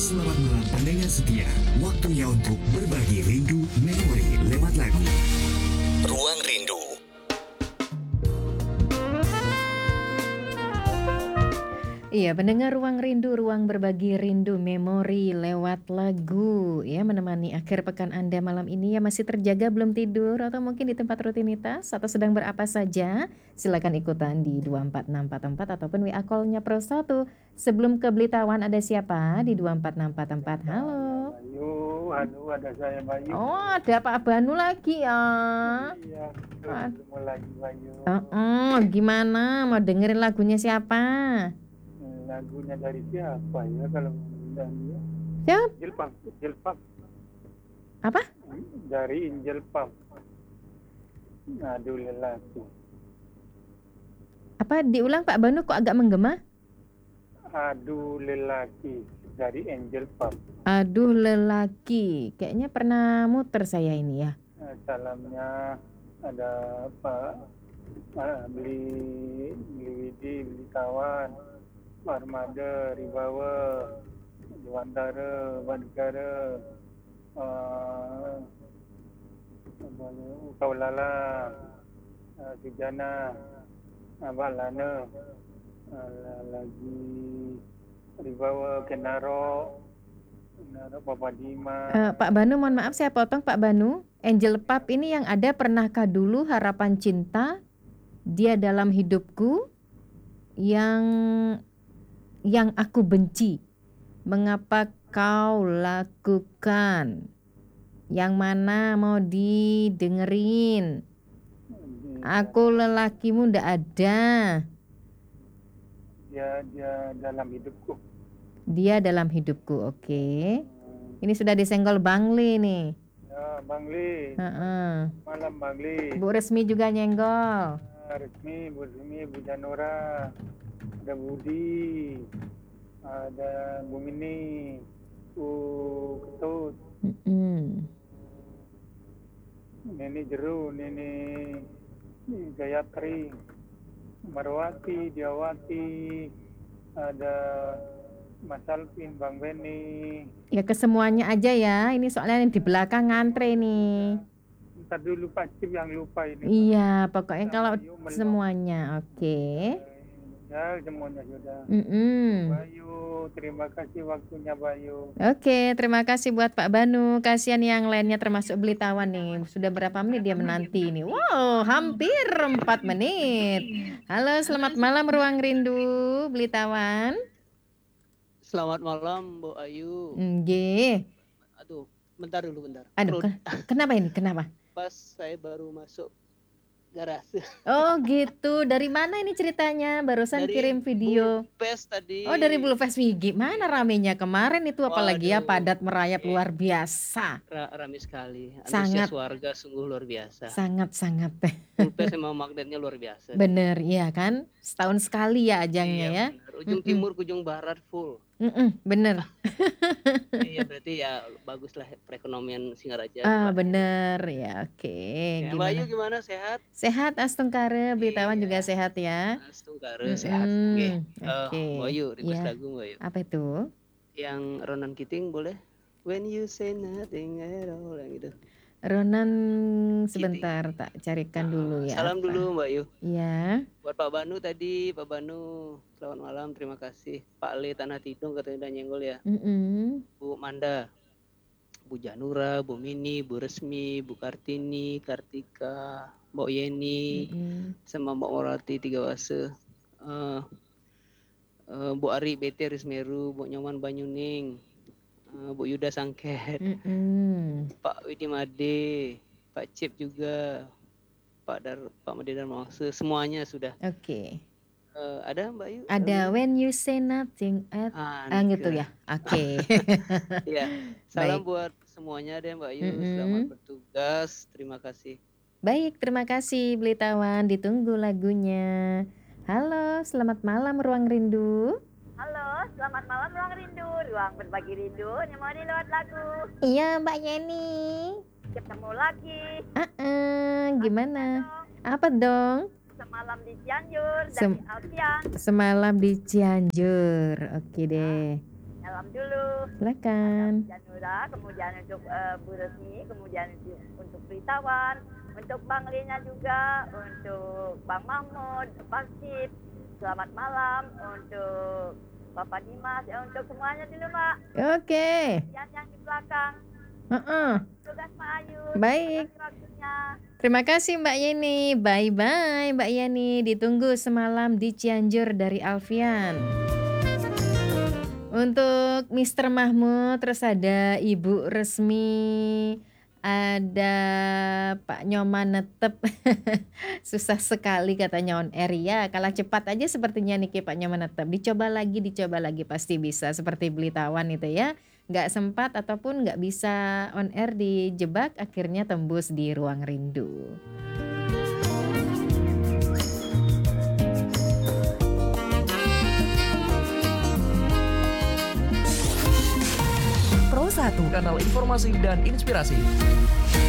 Selamat malam pendengar setia. Waktunya untuk berbagi rindu memori lewat lagu. Ruang Rindu. Iya, pendengar Ruang Rindu, ruang berbagi rindu memori lewat lagu. Ya, menemani akhir pekan Anda malam ini ya masih terjaga belum tidur atau mungkin di tempat rutinitas atau sedang berapa saja. Silakan ikutan di 24644 ataupun WA call-nya Pro 1. Sebelum ke Blitawan ada siapa di 24644? Halo. Bayu, halo, ada saya Bayu. Oh, ada Pak Banu lagi ya. Iya, ketemu lagi Bayu. Gimana? Mau dengerin lagunya siapa? Lagunya dari siapa ya kalau dari Siapa? Angel Pop. Apa? Dari Angel Pop. Aduh lelaki. Apa diulang Pak Banu kok agak menggema? Aduh lelaki dari Angel Pop. Aduh lelaki, kayaknya pernah muter saya ini ya. Salamnya ada Pak beli Widi, beli kawan, Armada, Ribawa, Dewantara, Bandara, Kaulala, Sujana, Balana, lagi Ribawa, Kenaro, Papa Dima. Pak Banu, mohon maaf saya potong Pak Banu. Angel Pop ini yang ada pernahkah dulu harapan cinta, dia dalam hidupku, yang aku benci, mengapa kau lakukan, yang mana mau didengerin, aku lelakimu ndak ada. Dia dalam hidupku. Dia dalam hidupku, oke. Ini sudah disenggol Bang Li nih. Ya, Bang Li. Malam Bang Li. Bu Resmi juga nyenggol. Resmi, Bu Resmi, Bu Janora, ada Budi, ada Bu Mini, Bu Ketut, Neni Jeru, Neni Gayatri, Marwati, Diawati, ada Mas Alvin, Bang Beni. Ya kesemuanya aja ya. Ini soalnya yang di belakang ngantre nih. Ntar dulu Pak Cip yang lupa ini. Iya, pokoknya kalau semuanya, oke. Ya, semuanya sudah. Bayu, terima kasih waktunya Bayu. Oke, terima kasih buat Pak Banu. Kasihan yang lainnya termasuk Blitawan nih. Sudah berapa menit dia menanti ini? Wow, hampir 4 menit. Halo, selamat malam Ruang Rindu, Blitawan. Selamat malam, Bu Ayu. Nggih. Aduh, bentar. Aduh, kenapa ini? Kenapa? Pas saya baru masuk garasi. Oh gitu, dari mana ini ceritanya? Barusan kirim video. Bluefest tadi. Oh dari Bluefest Wigi. Mana ramenya kemarin itu, apalagi ya padat merayap luar biasa. Rame sekali. Sangat. Antusias warga sungguh luar biasa. Sangat. Bluefest memang magnetnya luar biasa. Bener, iya kan? Setahun sekali ya ajangnya ya. Bener. Ujung timur, ujung barat full. Bener. Iya berarti ya bagus lah perekonomian Singaraja. Bener ya, oke. Ya, Mbak Ayu gimana, sehat? Sehat Astungkare, Blitawan juga sehat ya. Astungkare sehat. Oke. Mbak Ayu, request lagu Mbak Ayu. Apa itu? Yang Ronan Keating boleh? When you say nothing at all, yang gitu. Ronan sebentar tak carikan dulu ya. Salam dulu Mbak Yu. Iya. Buat Pak Banu tadi, Pak Banu selamat malam, terima kasih. Pak Le Tanah Tidung katanya udah nyenggol ya. Bu Manda, Bu Janura, Bu Mini, Bu Resmi, Bu Kartini, Kartika, Mbak Yeni, sama Mbak Morati Tiga Wase, Bu Ari BT Rismeru, Bu Nyoman Banyuning, Bu Yuda Sangket, Pak Widi Made, Pak Cip juga, Pak Made dan Mawase, semuanya sudah. Oke. Ada Mbak Yu? Ada When You Say Nothing at gitu ya. Oke. Iya. Salam buat semuanya deh Mbak Yu. Selamat bertugas. Terima kasih. Baik, terima kasih Blitawan. Ditunggu lagunya. Halo, selamat malam Ruang Rindu. Halo, selamat malam Ruang Rindu, ruang berbagi rindu, nyemoni lewat lagu. Iya Mbak Yeni. Ketemu lagi. Gimana? Apa dong? Semalam di Cianjur, dari Alfian. Semalam di Cianjur, oke deh. salam dulu. Silakan. Janura, kemudian untuk Bu Resmi, kemudian untuk Pritawan, untuk Bang Lina juga, untuk Bang Mahmud, Pak Sip, selamat malam, untuk Bapak Dimas, untuk semuanya dulu Mbak. Oke. Yang di belakang. Tugas Mbak Ayu. Baik. Terima kasih Mbak Yeni. Bye-bye Mbak Yeni. Ditunggu semalam di Cianjur dari Alfian. Untuk Mr. Mahmud, terus ada Ibu Resmi, ada Pak Nyoman Netep. Susah sekali katanya on air ya. Kalah cepat aja sepertinya Niki Pak Nyoman Netep. Dicoba lagi pasti bisa. Seperti Belitawan itu ya. Nggak sempat ataupun nggak bisa on air dijebak, akhirnya tembus di Ruang Rindu. Pro 1, kanal informasi dan inspirasi.